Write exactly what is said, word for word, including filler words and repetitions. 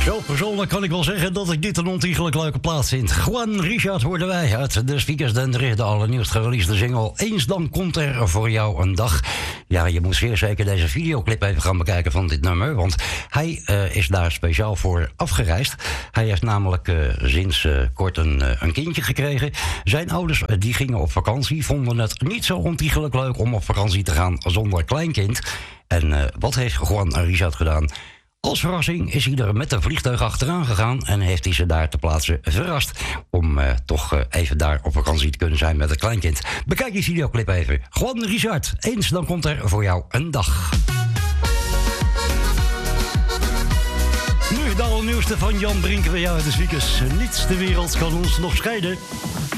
Zo persoonlijk kan ik wel zeggen dat ik dit een ontiegelijk leuke plaats vind. Juan Richard hoorden wij uit de speakers den de allernieuwst gereleasede single. Eens dan komt er voor jou een dag. Ja, je moet zeer zeker deze videoclip even gaan bekijken van dit nummer. Want hij uh, is daar speciaal voor afgereisd. Hij heeft namelijk uh, sinds uh, kort een, uh, een kindje gekregen. Zijn ouders uh, die gingen op vakantie. Vonden het niet zo ontiegelijk leuk om op vakantie te gaan zonder kleinkind. En uh, wat heeft Juan Richard gedaan? Als verrassing is hij er met een vliegtuig achteraan gegaan en heeft hij ze daar ter plaatse verrast om uh, toch uh, even daar op vakantie te kunnen zijn met een kleinkind. Bekijk die videoclip even. Juan Richard, eens dan komt er voor jou een dag. Nu de allernieuwste van Jan Brinker bij jou uit de speakers. Niets ter wereld kan ons nog scheiden.